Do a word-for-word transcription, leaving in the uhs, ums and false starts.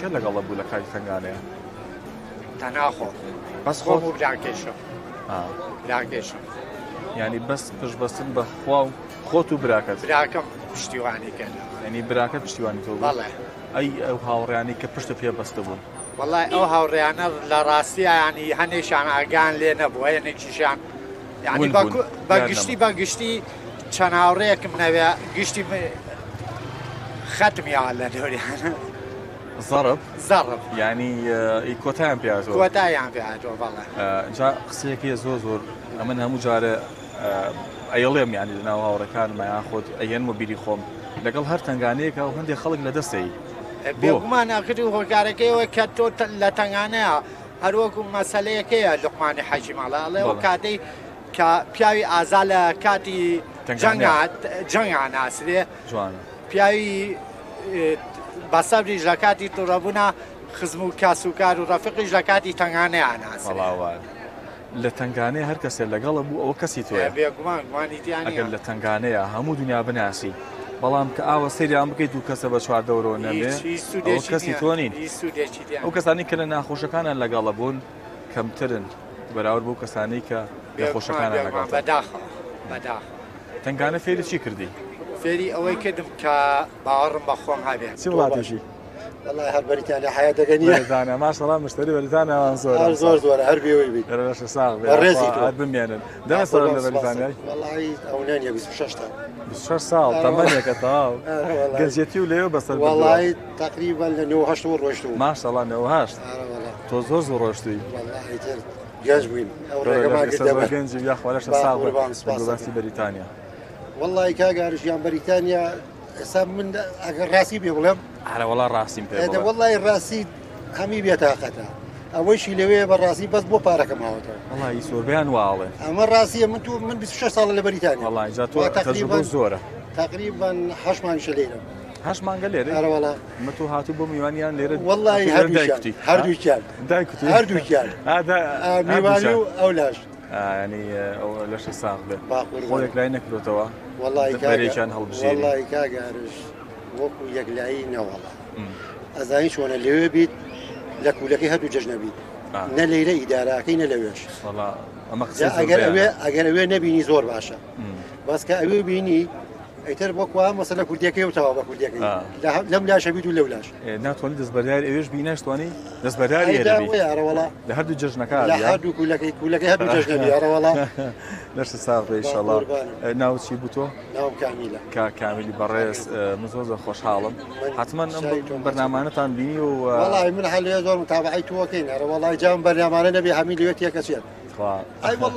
کێ لەگەڵە بوو لە کاتی تنگانەیە؟ تەنها خۆ بەس خۆم و براکێشم براکێشم ینی بەس پشتبەستن بە خوا و خۆت و براکەت براکەم پشتیوانی کرد ینی براکەت پشتیوانی تۆ بوو؟ بەڵێ ئەی ئەو هاوڕێیانی کە پشتە پێ بەستە بوون وەڵای ئەو هاوڕێیانە لە ڕاستیە ینی هەنێشان ئاگان لێ نەبووە یەنێکیشان ینی بە گشتی بە گشتی چەند هاوڕێیەکم نەوێ گشتی ختمیان لە دەوریانە زەرب زەرب ینی کۆتایان پێهاتەوە کۆتاییان پێهاتەوە بەڵێ جا قسەیەکی زۆر زۆر ئەمن هەموو جارە ئەیڵێم ینی لەناو هاوڕەکانمە یان خۆت ئەیەنمە بیری خۆم لەگەڵ هەر تنگانەیەکە و هەندێک خەڵک لە دەستەی بێگومان ئەکرد و هۆکارەکەیەوە کە تۆ لە تنگانەیە هەروەکو مەسەلەیەکەیە لوقمانی حەجی ماڵە ئەو کاتەی کە پیاوی ئازا لە کاتی جەنگان ناسرێ پیاوی بەسەبریش لە کاتی تووڕەبوونا خزم و کاسوکار و ڕەفقیش لە کاتی تنگانەیە ناسرێ لە تنگانەیە هەر کەسێک لەگەڵە بوو ئەوە کەسی تۆیە ئەگەر لە تنگانەیە هەموو دنیا بناسی بەڵام کە ئاوە سەریان بکەیت و کەسە بە چواردەوەرەوە نەبێ کەسی تۆ نین ئەو کەسانی کە لە ناخۆشەکانیان لەگەڵە بوون کەمترن بەراورد بۆ کەسانی کە نەخۆشەکانیان لەگەڵ تنگانە فێری چی کردی؟ فێری ئەوەی کردم کە باوەڕم بە خۆم هەبێت چی وڵاتیشی؟ والله هەر بەریتانیا حەیە دەگەنیە بەریتانیا ماشەڵڵا مشتری بەریتانیاوان زۆر زۆر زۆرە هەر بێوەی بیت بەشە ساغ ڕێزی بمێنن دەمە سەر لە بەریتانیای وەڵی ئەو نانیە بیست و شەش تا بیست و شەش ساڵ تەمەنێکە تەواو گەنجێتی و لێوە بەسەر وەڵی تقریبا لە نۆ هەشت ڕۆیشتوو ماشەڵڵا نۆ هەشت تۆ زۆر زۆر ڕۆشتووی گەنج بووین ئەو ڕێگەمان کردەوە گەنجی یاخوا لەشە ساڵ بەستی بەریتانیا وەڵی کاگاریشیان بەریتانیا ئێستا من ئەگەر ڕاستی پێ بڵێم هەرە وەڵا ڕاستیم پێ بڵێ وەڵی ڕاستی هەمی بێتاقەتە ئەوەیشی لەوەیە بە ڕاستی بەس بۆ پارەکەم ماوەتەوە وەڵی سۆربیان واڵێ ئەمە ڕاستیە من تو من بیست و شەش ساڵە لە بەریتانیا وەڵی جا تۆ تەجروبە زۆرە تقریبا هەشت مانگشە لێرە هەشت مانگە لێرە هەرە وەڵا مە تۆ هاتوو بۆ میوانیان لێرە وەڵی هەردووکیان هەردووکیان دایکوتی هەردووکیان میوانی و ئەو لاش ینی ئەو لەشە ساغ بێت خۆڵێک لای نەکرێتەوە وەڵی بەرێکیان هەڵبژێری وەڵی کاگارش وەکو یەکلایی نەوەڵا ئەزانی چۆنە لەوێ بیت لە کوولەکەی هەردوو جەژنەبیت نە لەیرە ئیداراکەی نە لەوێش ئەگەر ئەوێ نەبینی زۆر باشە بەسکە ئەوێ بینی ئەیتر بۆکووا مەسەلە کوردیەکەی و تەوا بە کوردیەکەی لەم لاشە بیت و لەو لاش ناتوانانی دەستبەرداری ئەوێش بینەشتوانی دەستبەرداری ئێرەوەڵا لە هەردوو جەژنەکە لە هەردوو کوولەکەی کوولەکەی هەردوو جەژنەبی ئەرەوەڵا لەشە ساغ ئینشەڵڵا ناوچی بوو تۆ؟ ناوم کامیلە کا کامیلی بەڕێز من زۆر زۆر خۆشحاڵم حتمما ئەم بەرنامانەتان بینی و وەڵی من هەلێ زۆر متابعەی تۆکەین ئەرە وەڵی جام بەرنامانە نەبێ هەمی لەوێ تێکەچێت